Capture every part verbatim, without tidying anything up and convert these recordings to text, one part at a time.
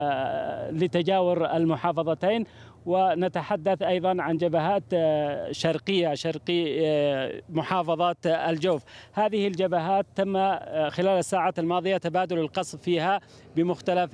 لتجاور المحافظتين، ونتحدث أيضا عن جبهات شرقية شرقي محافظات الجوف. هذه الجبهات تم خلال الساعات الماضية تبادل القصف فيها بمختلف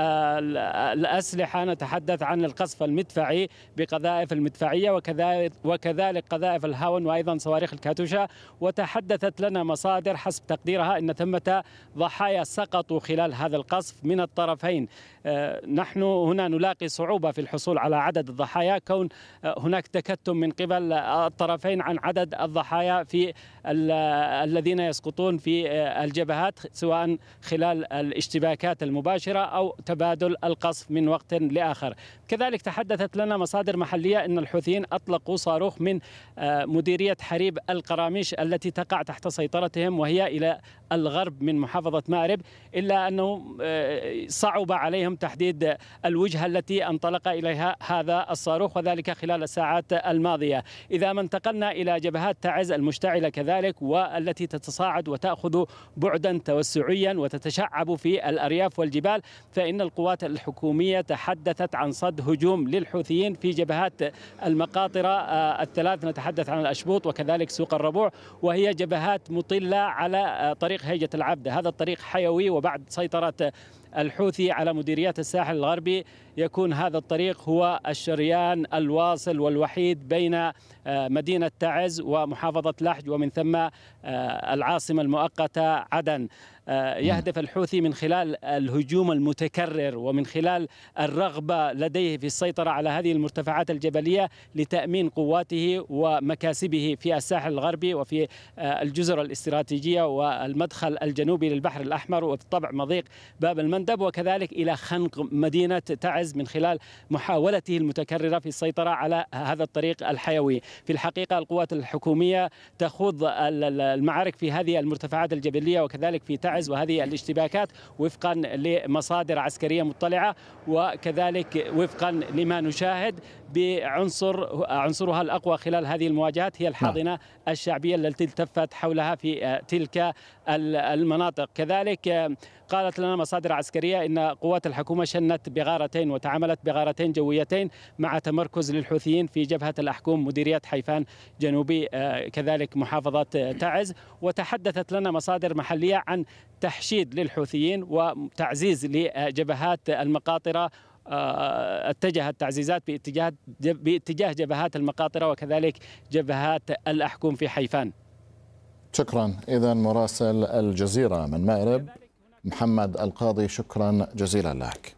الأسلحة. نتحدث عن القصف المدفعي بقذائف المدفعية وكذلك وكذلك قذائف الهاون وأيضا صواريخ الكاتوشا. وتحدثت لنا مصادر حسب تقديرها أن ثمة ضحايا سقطوا خلال هذا القصف من الطرفين. نحن هنا نلاقي صعوبة في الحصول على عدد الضحايا، كون هناك تكتم من قبل الطرفين عن عدد الضحايا في الذين يسقطون في الجبهات، سواء خلال الاشتباكات المباشرة أو تبادل القصف من وقت لآخر. كذلك تحدثت لنا مصادر محلية أن الحوثيين أطلقوا صاروخ من مديرية حريب القراميش التي تقع تحت سيطرتهم، وهي إلى الغرب من محافظة مأرب، إلا أنه صعب عليهم تحديد الوجهة التي انطلق إليها هذا الصاروخ، وذلك خلال الساعات الماضية. إذا ما انتقلنا إلى جبهات تعز المشتعلة كذلك، والتي تتصاعد وتأخذ بعدا توسعيا وتتشعب في الأرياف والجبال، فإن القوات الحكومية تحدثت عن صد هجوم للحوثيين في جبهات المقاطرة الثلاث. نتحدث عن الأشبوط وكذلك سوق الربوع، وهي جبهات مطلة على طريق هيجة العبد. هذا الطريق حيوي، وبعد سيطرة الحوثي على مديريات الساحل الغربي يكون هذا الطريق هو الشريان الواصل والوحيد بين مدينة تعز ومحافظة لحج، ومن ثم العاصمة المؤقتة عدن. يهدف الحوثي من خلال الهجوم المتكرر ومن خلال الرغبة لديه في السيطرة على هذه المرتفعات الجبلية لتأمين قواته ومكاسبه في الساحل الغربي وفي الجزر الاستراتيجية والمدخل الجنوبي للبحر الأحمر، وبالطبع مضيق باب المندب، وكذلك إلى خنق مدينة تعز من خلال محاولته المتكررة في السيطرة على هذا الطريق الحيوي. في الحقيقة القوات الحكومية تخوض المعارك في هذه المرتفعات الجبلية وكذلك في تعز وهذه الاشتباكات وفقا لمصادر عسكرية مطلعة، وكذلك وفقا لما نشاهد بعنصر عنصرها الأقوى خلال هذه المواجهات هي الحاضنة الشعبية التي التفت حولها في تلك المناطق. كذلك قالت لنا مصادر عسكرية إن قوات الحكومة شنت بغارتين وتعاملت بغارتين جويتين مع تمركز للحوثيين في جبهة الأحكوم مديرية حيفان جنوبي كذلك محافظة تعز. وتحدثت لنا مصادر محلية عن تحشيد للحوثيين وتعزيز لجبهات المقاطرة. اتجهت تعزيزات باتجاه باتجاه جبهات المقاطرة وكذلك جبهات الأحكوم في حيفان. شكرا. إذن مراسل الجزيرة من مأرب محمد القاضي، شكرا جزيلا لك.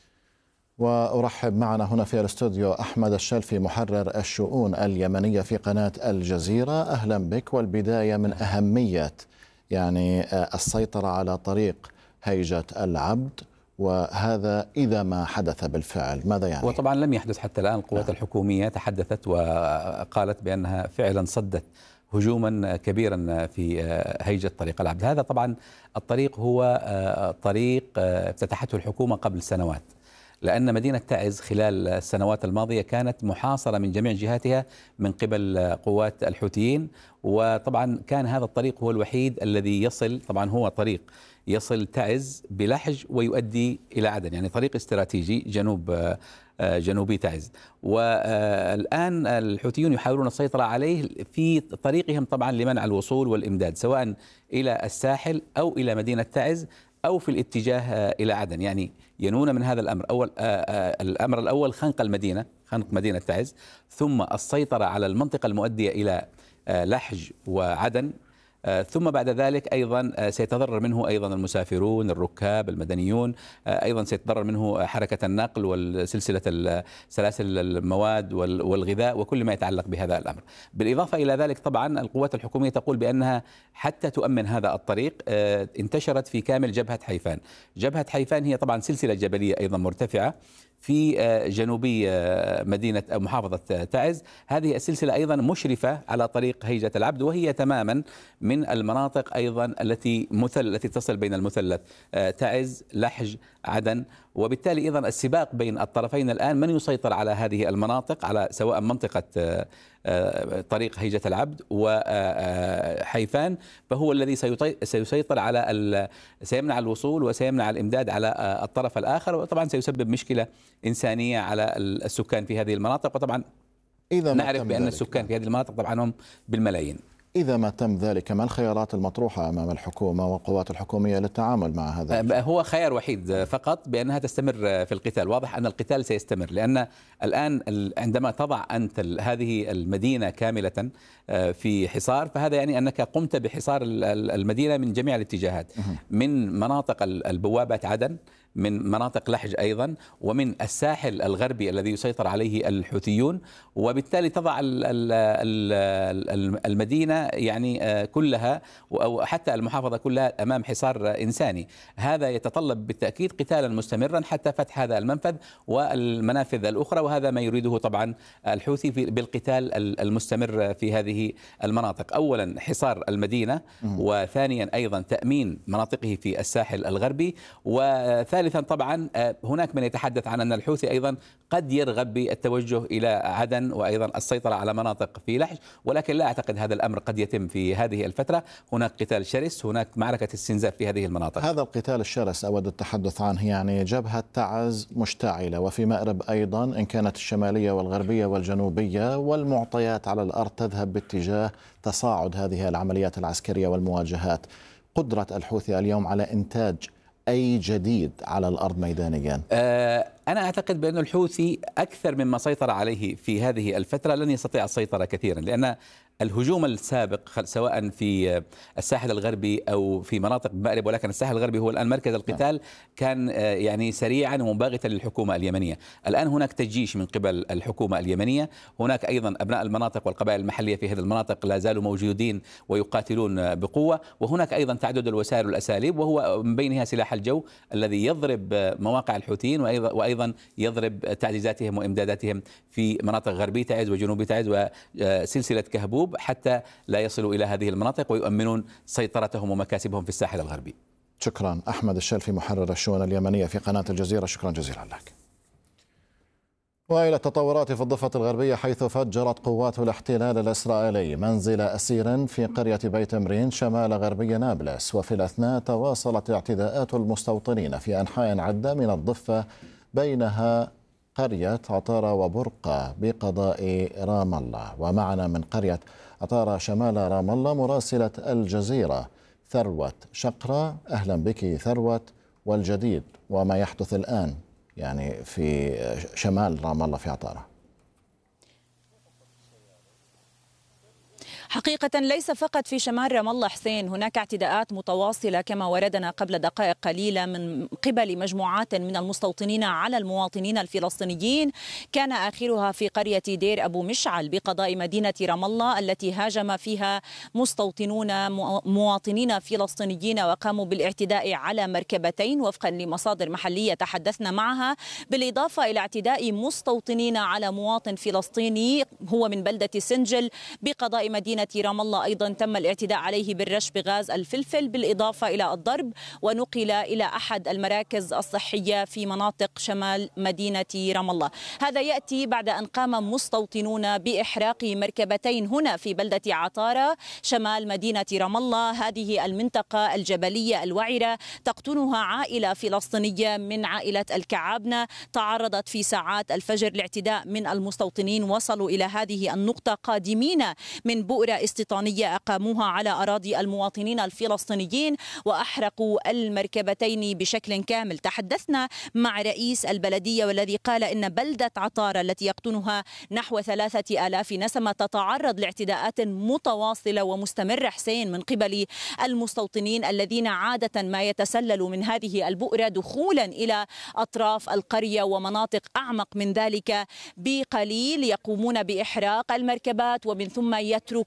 وأرحب معنا هنا في الاستوديو أحمد الشلفي محرر الشؤون اليمنية في قناة الجزيرة. أهلا بك. والبداية من أهمية يعني السيطرة على طريق هيجة العبد، وهذا إذا ما حدث بالفعل ماذا يعني؟ وطبعا لم يحدث حتى الآن. القوات الحكومية تحدثت وقالت بأنها فعلا صدت هجوما كبيرا في هيجة طريق العبد. هذا طبعا الطريق هو طريق افتتحته الحكومة قبل سنوات، لأن مدينة تعز خلال السنوات الماضية كانت محاصرة من جميع جهاتها من قبل قوات الحوثيين، وطبعا كان هذا الطريق هو الوحيد الذي يصل، طبعا هو طريق يصل تعز بلحج ويؤدي إلى عدن، يعني طريق استراتيجي جنوب جنوبي تعز. والآن الحوثيون يحاولون السيطرة عليه في طريقهم طبعا لمنع الوصول والإمداد سواء إلى الساحل أو إلى مدينة تعز أو في الاتجاه إلى عدن. يعني ينون من هذا الأمر. أول الأمر الأول خنق المدينة، خنق مدينة تعز، ثم السيطرة على المنطقة المؤدية إلى لحج وعدن، ثم بعد ذلك أيضا سيتضرر منه أيضا المسافرون، الركاب، المدنيون، أيضا سيتضرر منه حركة النقل والسلسلة سلاسل المواد والغذاء وكل ما يتعلق بهذا الأمر. بالإضافة إلى ذلك طبعا القوات الحكومية تقول بأنها حتى تؤمن هذا الطريق انتشرت في كامل جبهة حيفان. جبهة حيفان هي طبعا سلسلة جبلية أيضا مرتفعة في جنوبي مدينة محافظة تعز. هذه السلسلة أيضا مشرفة على طريق هيجة العبد، وهي تماما من المناطق أيضا التي مثل التي تصل بين المثلث تعز لحج عدن. وبالتالي أيضا السباق بين الطرفين الآن من يسيطر على هذه المناطق، على سواء منطقة طريق هيجة العبد وحيفان، فهو الذي سيسيطر على سيمنع الوصول وسيمنع الإمداد على الطرف الآخر، وطبعا سيسبب مشكلة إنسانية على السكان في هذه المناطق. وطبعا إذا نعرف بأن السكان في هذه المناطق طبعا هم بالملايين. إذا ما تم ذلك، ما الخيارات المطروحة أمام الحكومة والقوات الحكومية للتعامل مع هذا؟ هو خيار وحيد فقط، بأنها تستمر في القتال. واضح أن القتال سيستمر، لأن الآن عندما تضع أنت هذه المدينة كاملة في حصار، فهذا يعني أنك قمت بحصار المدينة من جميع الاتجاهات، من مناطق البوابة عدن، من مناطق لحج أيضا، ومن الساحل الغربي الذي يسيطر عليه الحوثيون، وبالتالي تضع المدينة يعني كلها أو حتى المحافظة كلها أمام حصار إنساني. هذا يتطلب بالتأكيد قتالا مستمرا حتى فتح هذا المنفذ والمنافذ الأخرى، وهذا ما يريده طبعا الحوثي بالقتال المستمر في هذه المناطق. أولا حصار المدينة، وثانيا أيضا تأمين مناطقه في الساحل الغربي، وثالثا ثالثا طبعا هناك من يتحدث عن أن الحوثي أيضا قد يرغب بالتوجه إلى عدن وأيضا السيطرة على مناطق في لحج، ولكن لا أعتقد هذا الأمر قد يتم في هذه الفترة. هناك قتال شرس، هناك معركة استنزاف في هذه المناطق. هذا القتال الشرس أود التحدث عنه، يعني جبهة تعز مشتعلة، وفي مأرب أيضا إن كانت الشمالية والغربية والجنوبية، والمعطيات على الأرض تذهب باتجاه تصاعد هذه العمليات العسكرية والمواجهات. قدرة الحوثي اليوم على إنتاج أي جديد على الأرض ميدانيا؟ أه أنا أعتقد بأن الحوثي أكثر مما سيطر عليه في هذه الفترة لن يستطيع السيطرة كثيرا، لأن الهجوم السابق سواء في الساحل الغربي أو في مناطق مأرب، ولكن الساحل الغربي هو الآن مركز القتال، كان يعني سريعا ومباغتا للحكومة اليمنية. الآن هناك تجيش من قبل الحكومة اليمنية، هناك أيضا أبناء المناطق والقبائل المحلية في هذه المناطق لا زالوا موجودين ويقاتلون بقوة، وهناك أيضا تعدد الوسائل والأساليب، وهو من بينها سلاح الجو الذي يضرب مواقع الحوثيين وأيضا يضرب تعزيزاتهم وإمداداتهم في مناطق غربي تعز وجنوبي تعز وسلسلة كهبوب، حتى لا يصلوا إلى هذه المناطق ويؤمنون سيطرتهم ومكاسبهم في الساحل الغربي. شكرا. أحمد الشلفي محرر الشؤون اليمنية في قناة الجزيرة، شكرا جزيلا لك. وإلى التطورات في الضفة الغربية، حيث فجرت قوات الاحتلال الإسرائيلي منزل أسير في قرية بيت مرين شمال غربي نابلس، وفي الأثناء تواصلت اعتداءات المستوطنين في أنحاء عدة من الضفة، بينها قرية عطارة وبرقة بقضاء رام الله. ومعنا من قرية عطارة شمال رام الله مراسلة الجزيرة ثروت شقرة. أهلا بك ثروت، والجديد وما يحدث الآن يعني في شمال رام الله في عطارة. حقيقة ليس فقط في شمال رام الله حسين، هناك اعتداءات متواصلة كما وردنا قبل دقائق قليلة من قبل مجموعات من المستوطنين على المواطنين الفلسطينيين، كان آخرها في قرية دير أبو مشعل بقضاء مدينة رام الله التي هاجم فيها مستوطنون مواطنين فلسطينيين وقاموا بالاعتداء على مركبتين وفقا لمصادر محلية تحدثنا معها، بالإضافة إلى اعتداء مستوطنين على مواطن فلسطيني هو من بلدة سنجل بقضاء مدينة رام الله، أيضا تم الاعتداء عليه بالرش بغاز الفلفل، بالإضافة إلى الضرب، ونقل إلى أحد المراكز الصحية في مناطق شمال مدينة رام الله. هذا يأتي بعد أن قام مستوطنون بإحراق مركبتين هنا في بلدة عطارة شمال مدينة رام الله. هذه المنطقة الجبلية الوعرة تقطنها عائلة فلسطينية من عائلة الكعابنة، تعرضت في ساعات الفجر لاعتداء من المستوطنين، وصلوا إلى هذه النقطة قادمين من بؤرة استيطانية أقاموها على أراضي المواطنين الفلسطينيين وأحرقوا المركبتين بشكل كامل. تحدثنا مع رئيس البلدية والذي قال إن بلدة عطارة التي يقطنها نحو ثلاثة آلاف نسمة تتعرض لاعتداءات متواصلة ومستمرة حسين من قبل المستوطنين الذين عادة ما يتسللوا من هذه البؤرة دخولا إلى أطراف القرية ومناطق أعمق من ذلك بقليل، يقومون بإحراق المركبات ومن ثم يتركون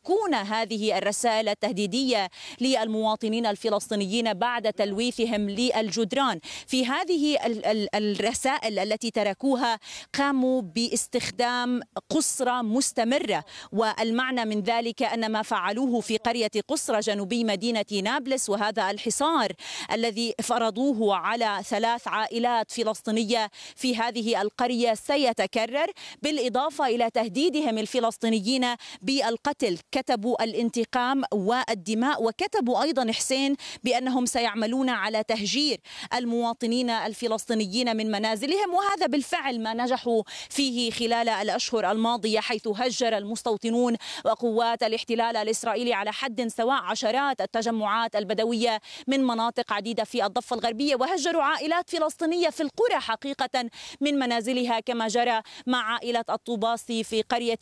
يتركون هذه الرسائل التهديدية للمواطنين الفلسطينيين بعد تلويثهم للجدران. في هذه الرسائل التي تركوها قاموا باستخدام قصرة مستمرة، والمعنى من ذلك أن ما فعلوه في قرية قصرة جنوبي مدينة نابلس وهذا الحصار الذي فرضوه على ثلاث عائلات فلسطينية في هذه القرية سيتكرر، بالإضافة إلى تهديدهم الفلسطينيين بالقتل. كتبوا الانتقام والدماء، وكتبوا أيضا حسين بأنهم سيعملون على تهجير المواطنين الفلسطينيين من منازلهم، وهذا بالفعل ما نجحوا فيه خلال الأشهر الماضية، حيث هجر المستوطنون وقوات الاحتلال الإسرائيلي على حد سواء عشرات التجمعات البدوية من مناطق عديدة في الضفة الغربية، وهجروا عائلات فلسطينية في القرى حقيقة من منازلها، كما جرى مع عائلة الطوباسي في قرية